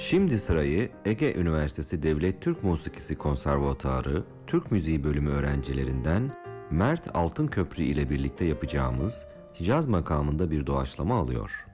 Şimdi sırayı Ege Üniversitesi Devlet Türk Musikisi Konservatuarı Türk Müziği Bölümü öğrencilerinden Mert Altınköprü ile birlikte yapacağımız Hicaz makamında bir doğaçlama alıyor.